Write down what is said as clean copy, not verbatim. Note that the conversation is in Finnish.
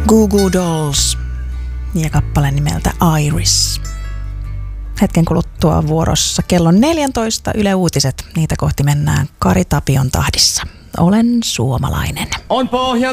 Goo Goo Dolls ja kappale nimeltä Iris. Hetken kuluttua vuorossa kello 14 Yle Uutiset. Niitä kohti mennään Kari Tapion tahdissa. Olen suomalainen. On pohjan